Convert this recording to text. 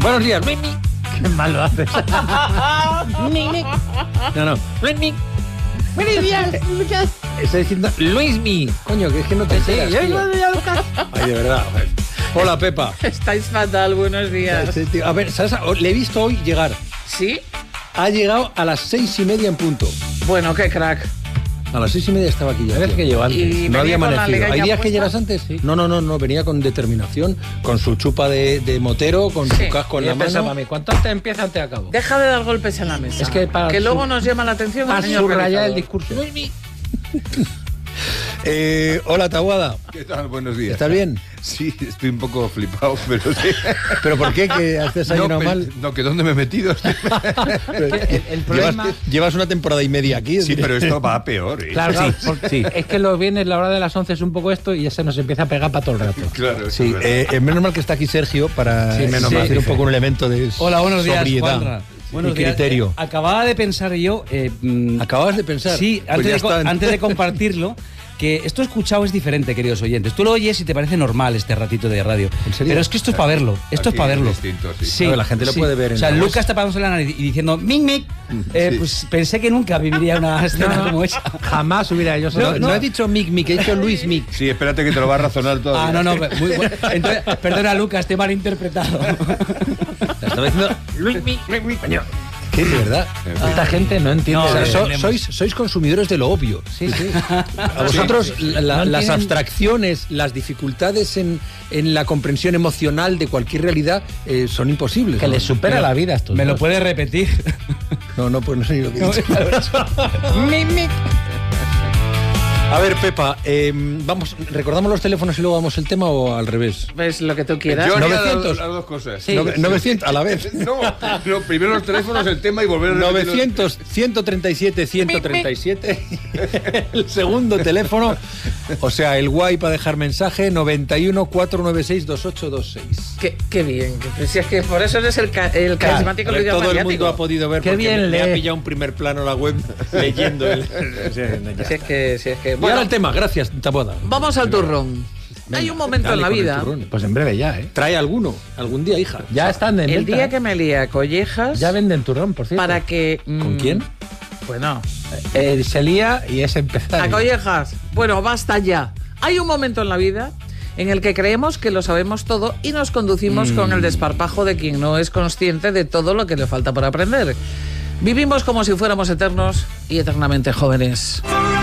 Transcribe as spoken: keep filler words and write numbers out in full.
Buenos días, Luismi. Qué mal lo haces. No, no. Luismi. Buenos días, Lucas. Está diciendo Luismi. Coño, que es que no te enteras. Sí, ay, de verdad. Hola, Pepa. Estáis fatal, buenos días. A ver, ¿sabes? Le he visto hoy llegar. ¿Sí? Ha llegado a las seis y media en punto. Bueno, qué crack. A las seis y media estaba aquí ya. ¿Ves que llevo antes? Y No había venía con la amanecido. ¿Hay legaña días que puesta. llegas antes? Sí. No, no, no, no. Venía con determinación, con su chupa de, de motero, con Sí. su casco en Y la yo pensaba, mano. mami, ¿cuánto antes empieza, antes acabo? Deja de dar golpes en la mesa. Es que para que su- luego nos llama la atención el Para señor subrayar realizador. el discurso. Eh, hola, Taboada. ¿Qué tal? Buenos días. ¿Estás bien? Sí, estoy un poco flipado, pero sí. ¿Pero por qué? ¿Que has desayunado no, mal? No, que ¿dónde me he metido? el, el problema... Llevas, llevas una temporada y media aquí. Sí, pero esto va a peor, ¿eh? Claro, Sí, porque sí. es que los viernes, la hora de las once es un poco esto y ya se nos empieza a pegar para todo el rato. Claro, Sí, eso es eh, eh, menos mal que está aquí Sergio para Sí, menos eh, mal. hacer un poco un elemento de Hola, buenos días, sobriedad Juanra. y Buenos días. criterio. Eh, acababa de pensar yo... eh, mm, ¿Acabas de pensar? Sí, Pues antes, ya de, co- está. antes de compartirlo, que esto escuchado es diferente, queridos oyentes. Tú lo oyes y te parece normal este ratito de radio. ¿En serio? Pero es que esto es para verlo. Esto Aquí es para es verlo. distinto, sí. A ver, la gente lo puede ver en O sea, la web. Lucas tapándose la nariz y diciendo mic mic. Eh, Sí. Pues pensé que nunca viviría una escena como esa. Jamás hubiera yo... No, no he dicho Mick Mick, he dicho Luis Mick. Sí, espérate que te lo va a razonar todo. Ah, no, no. Muy bueno. Entonces, perdona, Lucas, te he malinterpretado. Estaba diciendo Luis Mick, Luis Mick. Coño. ¿Qué? ¿De verdad? Esta gente no entiende. O sea, de- so- de- sois, sois consumidores de lo obvio. Sí, sí. A vosotros la- la- No las entienden- abstracciones, las dificultades en, en la comprensión emocional de cualquier realidad eh, son imposibles. Que ¿no? les supera la vida a estos ¿Me lo dos. puedes repetir? No, no, pues no sé ni lo que he dicho. A ver, Pepa, eh, vamos, ¿recordamos los teléfonos y luego damos el tema o al revés? Ves lo que tú quieras. Yo haría las, novecientos. las dos cosas. Sí. Nove- novecientos a la vez. No, no, primero los teléfonos, el tema y volver a repetir los- novecientos, ciento treinta y siete, ciento treinta y siete. El segundo teléfono, o sea, el guay para dejar mensaje, noventa y uno, cuatrocientos noventa y seis, veintiocho veintiséis. Qué, qué bien. que- Si es que por eso eres el, ca- el carismático A ver, líder todo el mediático. mundo ha podido ver Qué porque bien me, me ha lee. pillado un primer plano la web leyendo el... Si es que, si es que... Y Bueno, ahora el tema, gracias, Taboada. vamos al turrón. Hay un momento Dale en la con el vida, turrón. Pues en breve ya, ¿eh? Trae alguno, algún día, hija. Ya están en el venta, día ¿eh? que me lía a collejas, Ya venden turrón, por cierto. para que... ¿Con mm, quién? Bueno, Eh, se lía y es empezar. a collejas. Bueno, basta ya. Hay un momento en la vida en el que creemos que lo sabemos todo y nos conducimos con el desparpajo de quien no es consciente de todo lo que le falta por aprender. Vivimos como si fuéramos eternos y eternamente jóvenes.